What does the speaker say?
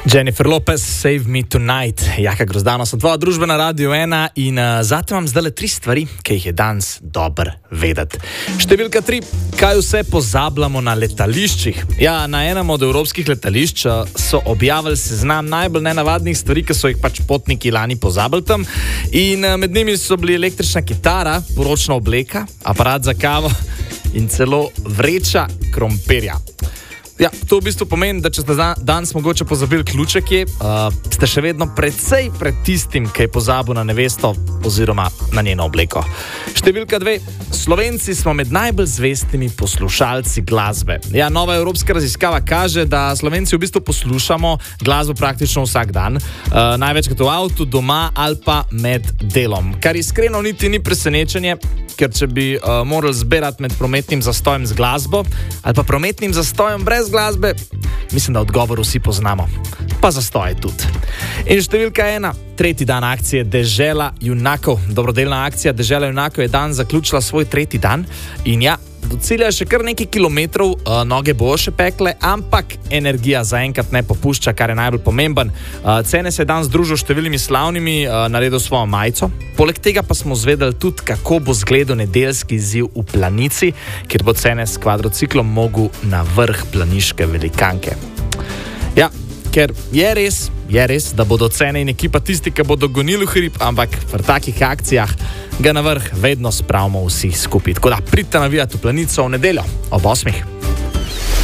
Jennifer Lopez, Save Me Tonight. Jaka Grozdano, sem tvoja družba na Radio 1 in zate imam zdaj le 3 stvari, ki jih je danes dobro vedeti. Številka 3. Kaj vse pozabljamo na letališčih? Ja, na enem od evropskih letališč so objavili seznam najbolj nenavadnih stvari, ki so jih pač potniki lani pozabili tam. In med njimi so bili električna kitara, poročna obleka, aparat za kavo in celo vreča krompirja. Ja, to v bistvu pomeni, da če ste danes mogoče pozabili ključek, ste še vedno precej pred tistim, ki je pozabil na nevesto oziroma na njeno obleko. Številka 2. Slovenci smo med najbolj zvestimi poslušalci glasbe. Ja, nova evropska raziskava kaže, da Slovenci v bistvu poslušamo glasbo praktično vsak dan, največkrat v avtu, doma ali pa med delom. Kar iskreno niti ni presenečenje, ker če bi morali zbirati med prometnim zastojem z glasbo ali pa prometnim zastojem brez glasbe, mislim, da odgovor vsi poznamo. Pa zastoje tudi. In številka 1. Tretji dan akcije Dežela junakov. Dobrodelna akcija Dežela junakov je dan zaključila svoj 3. dan in ja, do cilja je še kar nekaj kilometrov, noge bo še pekle, ampak energija zaenkrat ne popušča, kar je najbolj pomemben. Cene se je dan združil številnimi slavnimi, naredil svojo majico. Poleg tega pa smo zvedeli tudi, kako bo zgledal nedeljski izziv v Planici, kjer bo Cene s kvadrociklom mogel na vrh planiške velikanke. Ja, ker je res, da bodo Cene in ekipa tisti, ki bodo gonili v hrib, ampak v takih akcijah ga na vrh vedno spravimo vsi skupaj. Tako da pridite navijati v Planico v nedeljo ob 8.